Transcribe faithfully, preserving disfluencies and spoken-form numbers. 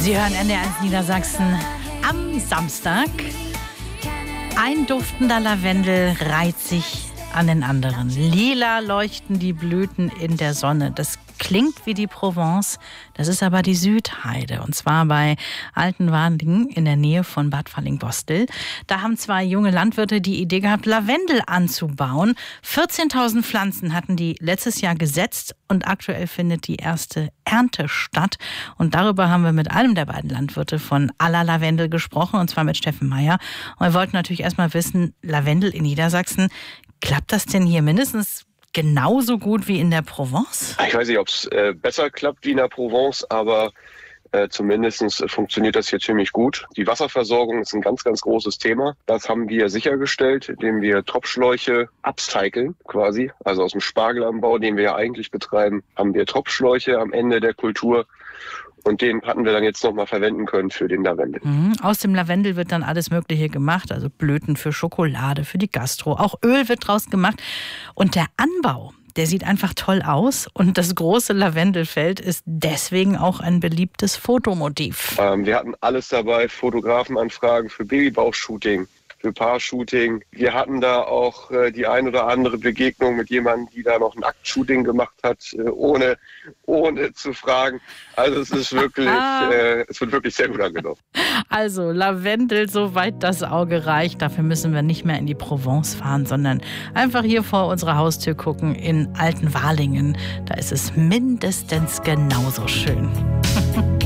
Sie hören N D R eins Niedersachsen am Samstag. Ein duftender Lavendel reiht sich an den anderen. Lila leuchten die Blüten in der Sonne. Das klingt wie die Provence, das ist aber die Südheide. Und zwar bei Altenwarlingen in der Nähe von Bad Fallingbostel. Da haben zwei junge Landwirte die Idee gehabt, Lavendel anzubauen. vierzehntausend Pflanzen hatten die letztes Jahr gesetzt und aktuell findet die erste Ernte statt. Und darüber haben wir mit einem der beiden Landwirte von Aller Lavendel gesprochen, und zwar mit Steffen Meyer. Und wir wollten natürlich erstmal wissen, Lavendel in Niedersachsen, klappt das denn hier mindestens genauso gut wie in der Provence? Ich weiß nicht, ob es äh, besser klappt wie in der Provence, aber äh, zumindest äh, funktioniert das hier ziemlich gut. Die Wasserversorgung ist ein ganz, ganz großes Thema. Das haben wir sichergestellt, indem wir Tropfschläuche upcyclen quasi. Also aus dem Spargelanbau, den wir ja eigentlich betreiben, haben wir Tropfschläuche am Ende der Kultur. Und den hatten wir dann jetzt nochmal verwenden können für den Lavendel. Mhm. Aus dem Lavendel wird dann alles Mögliche gemacht, also Blüten für Schokolade, für die Gastro. Auch Öl wird draus gemacht. Und der Anbau, der sieht einfach toll aus. Und das große Lavendelfeld ist deswegen auch ein beliebtes Fotomotiv. Ähm, wir hatten alles dabei, Fotografenanfragen für Babybauchshooting, für Paar-Shooting. Wir hatten da auch äh, die ein oder andere Begegnung mit jemandem, die da noch ein Aktshooting gemacht hat, äh, ohne, ohne zu fragen. Also es ist wirklich, äh, es wird wirklich sehr gut angenommen. Also Lavendel, soweit das Auge reicht. Dafür müssen wir nicht mehr in die Provence fahren, sondern einfach hier vor unserer Haustür gucken in Altenwarlingen. Da ist es mindestens genauso schön.